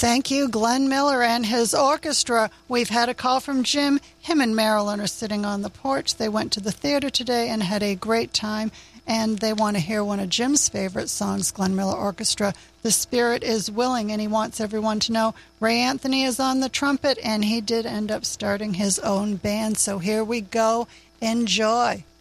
Thank you, Glenn Miller and his orchestra. We've had a call from Jim. Him and Marilyn are sitting on the porch. They went to the theater today and had a great time, and they want to hear one of Jim's favorite songs, Glenn Miller Orchestra, The Spirit is Willing, and he wants everyone to know Ray Anthony is on the trumpet, and he did end up starting his own band. So here we go. Enjoy.